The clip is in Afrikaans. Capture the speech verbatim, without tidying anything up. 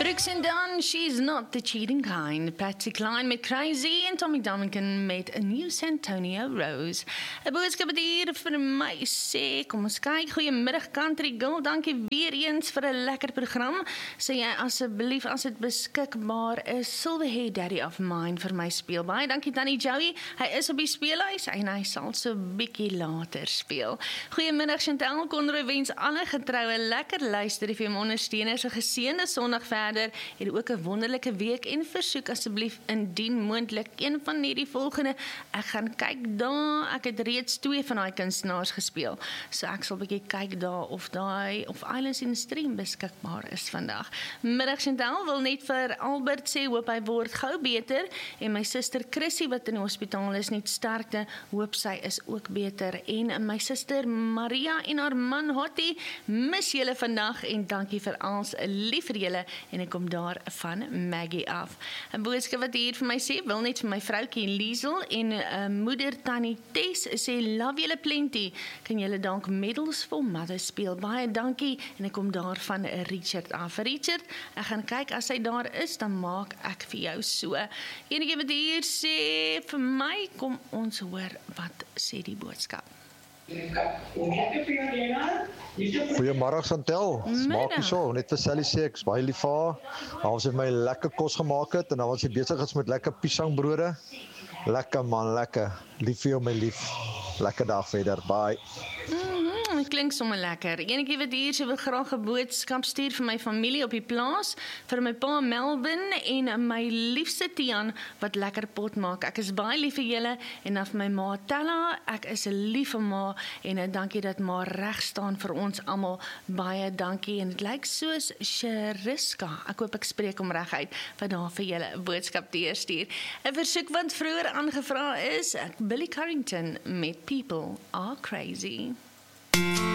Brooks and Dunn, she's not the cheating kind. Patsy Cline met Crazy en Tommy Dominican met A New Santonio Rose. 'n Boodskap wat hier vir my sê, kom ons kyk, goeiemiddag Country Girl, dankie weer eens vir 'n lekker program. Sê jy asseblief as dit beskikbaar is, Silverhair Daddy of Mine vir my speel. Baie dankie Tannie Joey, hy is op die speelhuis en hy sal so bietjie later speel. Goeiemiddag Chantal, Conroy wens alle getroue lekker luister vir hom ondersteuners 'n geseënde Sondag verder en ook 'n wonderlike week en versoek asseblief indien moontlik een van hierdie volgende. Ek gaan kyk daar, ek het reeds twee van daai kunstenaars gespeel. So ek sal bietjie kyk daar of daai of Islands in the Stream beskikbaar is vandag. Middag Chantal wil net vir Albert sê hoop hy word gou beter en my suster Chrissy wat in die hospitaal is net sterkte, hoop sy is ook beter en my suster Maria en haar man Hottie mis julle vandag en dankie vir alles lief vir julle en ek kom daar van Maggie af. 'n Boodskap wat hier vir my sê, wil net vir my vroutjie Liesel en uh, moeder Tannie Tess sê, love julle plenty, kan julle dank medals for mother speel, baie dankie en ek kom daar van Richard af. Richard, ek gaan kyk, as hy daar is, dan maak ek vir jou so. Enige wat hier sê, vir my, kom ons hoor, wat sê die boodskap. Goeiemôre Chantel, maak nie so, net vir Sally sê, ek is baie lief vir haar, haar het my lekker kos gemaak het, en dan was sy besig is met lekker piesangbrode, lekker man, lekker, lief vir jou my lief, lekker dag verder, bye. Mm, dit klink sommer lekker. Enetjie wat hier sê wil graag 'n boodskap stuur vir my familie op die plaas, vir my pa Melvin en my liefste Tian wat lekker pot maak. Ek is baie lief vir julle en dan vir my ma Tella, ek is 'n liewe ma en uh, dankie dat ma reg staan vir ons almal. Baie dankie en dit lyk soos Sheriska. Ek hoop ek spreek hom reg uit wat daar vir julle 'n boodskap deurstuur. 'n Versoek wat vroeër aangevra is, Billy Carrington met People Are Crazy.